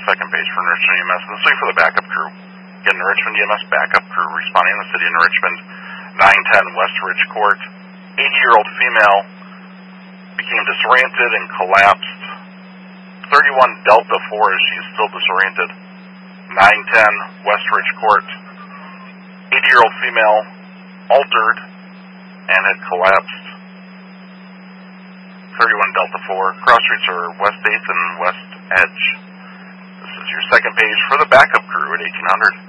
second page for Richmond EMS. This will be for the backup crew. Again, the Richmond EMS backup crew responding in the city of Richmond, 910 West Ridge Court. 80-year-old female became disoriented and collapsed. 31 Delta 4 as she is still disoriented. 910 West Ridge Court. 80-year-old female altered and had collapsed. 31 Delta 4. Cross streets are West 8th and West Edge. This is your second page for the backup crew at 1800.